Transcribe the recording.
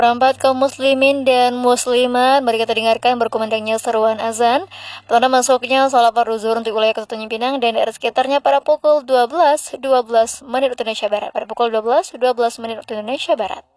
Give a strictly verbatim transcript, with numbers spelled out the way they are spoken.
Perempat kaum muslimin dan muslimat, mari kita dengarkan berkumandangnya seruan azan tanda masuknya sholat fardu zuhur untuk wilayah Kota Tanjung Pinang dan daerah sekitarnya pada pukul dua belas dua belas menit waktu Indonesia Barat. Pada pukul dua belas dua belas menit waktu Indonesia Barat.